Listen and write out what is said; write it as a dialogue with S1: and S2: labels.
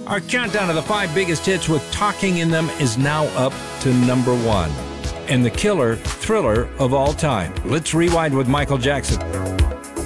S1: Our countdown of the 5 biggest hits with talking in them is now up to number 1. And the killer thriller of all time. Let's rewind with Michael Jackson.